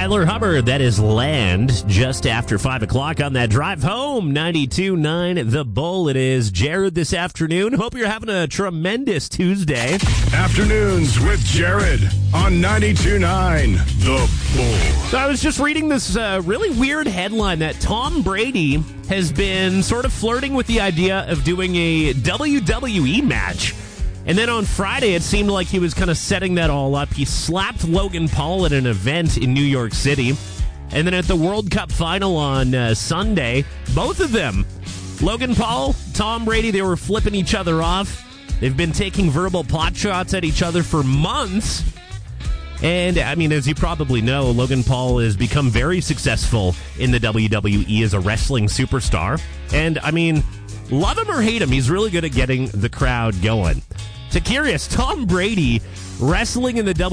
Tyler Hubbard. That is Land just after 5 o'clock on that drive home. 92.9 The Bull. It is Jared this afternoon. Hope you're having a tremendous Tuesday. Afternoons with Jared on 92.9 The Bull. So I was just reading this really weird headline that Tom Brady has been sort of flirting with the idea of doing a WWE match. And then on Friday, it seemed like he was kind of setting that all up. He slapped Logan Paul at an event in New York City. And then at the World Cup final on Sunday, both of them, Logan Paul, Tom Brady, they were flipping each other off. They've been taking verbal pot shots at each other for months. And, I mean, as you probably know, Logan Paul has become very successful in the WWE as a wrestling superstar. And, I mean, love him or hate him, he's really good at getting the crowd going. So curious, Tom Brady wrestling in the